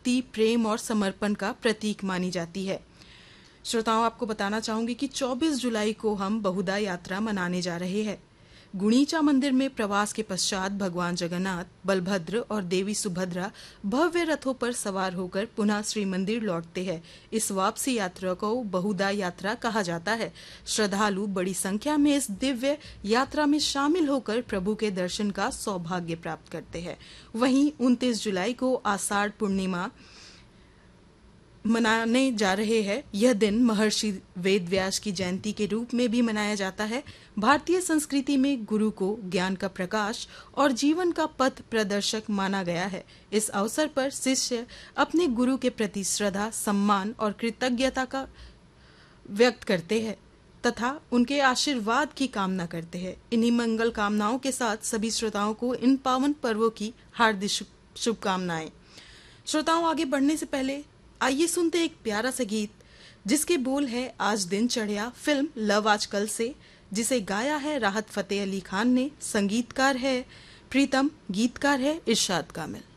भक्ति, प्रेम और समर्पण का प्रतीक मानी जाती है। श्रोताओं, आपको बताना चाहूंगी कि 24 जुलाई को हम बहुदा यात्रा मनाने जा रहे हैं। गुणीचा मंदिर में प्रवास के पश्चात भगवान जगन्नाथ, बलभद्र और देवी सुभद्रा भव्य रथों पर सवार होकर पुनः श्री मंदिर लौटते हैं। इस वापसी यात्रा को बहुदा यात्रा कहा जाता है। श्रद्धालु बड़ी संख्या में इस दिव्य यात्रा में शामिल होकर प्रभु के दर्शन का सौभाग्य प्राप्त करते हैं। वहीं 29 जुलाई को आषाढ़ पूर्णिमा मनाने जा रहे हैं। यह दिन महर्षि वेदव्यास की जयंती के रूप में भी मनाया जाता है। भारतीय संस्कृति में गुरु को ज्ञान का प्रकाश और जीवन का पथ प्रदर्शक माना गया है। इस अवसर पर शिष्य अपने गुरु के प्रति श्रद्धा, सम्मान और कृतज्ञता का व्यक्त करते हैं तथा उनके आशीर्वाद की कामना करते हैं। इन्हीं मंगल कामनाओं के साथ सभी श्रोताओं को इन पावन पर्वों की हार्दिक शुभकामनाएं। श्रोताओं, आगे बढ़ने से पहले आइए सुनते एक प्यारा सा गीत जिसके बोल है आज दिन चढ़िया, फिल्म लव आजकल से, जिसे गाया है राहत फतेह अली खान ने। संगीतकार है प्रीतम, गीतकार है इरशाद कामिल।